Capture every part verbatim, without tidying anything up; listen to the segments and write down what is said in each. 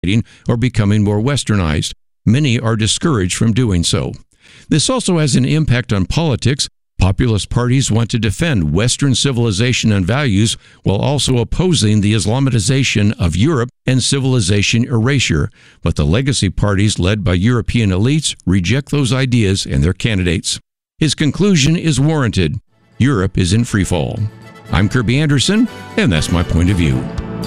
or becoming more westernized. Many are discouraged from doing so. This also has an impact on politics. Populist parties want to defend Western civilization and values while also opposing the Islamization of Europe and civilization erasure. But the legacy parties led by European elites reject those ideas and their candidates. His conclusion is warranted. Europe is in freefall. I'm Kirby Anderson, and that's my point of view.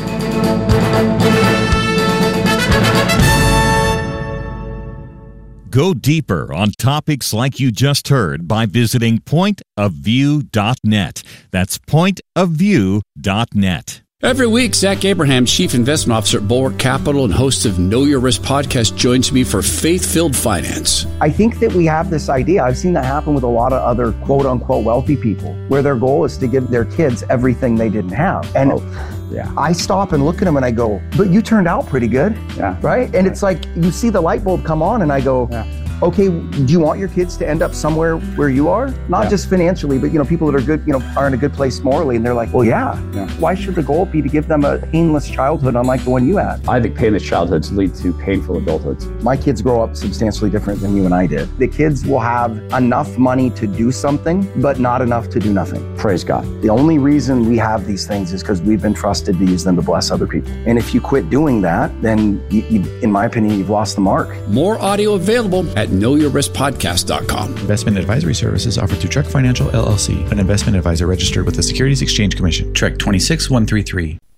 Go deeper on topics like you just heard by visiting point of view dot net. That's point of view dot net. Every week, Zach Abraham, Chief Investment Officer at Bulwark Capital and host of Know Your Risk podcast, joins me for Faith-Filled Finance. I think that we have this idea. I've seen that happen with a lot of other quote-unquote wealthy people, where their goal is to give their kids everything they didn't have. And oh, yeah. I stop and look at them and I go, but you turned out pretty good, yeah. right? And right. It's like, you see the light bulb come on and I go, yeah. okay, do you want your kids to end up somewhere where you are? Not yeah. just financially, but, you know, people that are good, you know, are in a good place morally. And they're like, well, yeah. yeah. Why should the goal be to give them a painless childhood unlike the one you had? I think painless childhoods lead to painful adulthoods. My kids grow up substantially different than you and I did. The kids will have enough money to do something, but not enough to do nothing. Praise God. The only reason we have these things is because we've been trusted to use them to bless other people. And if you quit doing that, then you, you, in my opinion, you've lost the mark. More audio available at know your risk podcast dot com. Investment advisory services offered through Trek Financial, L L C, an investment advisor registered with the Securities Exchange Commission. Trek two six one three three.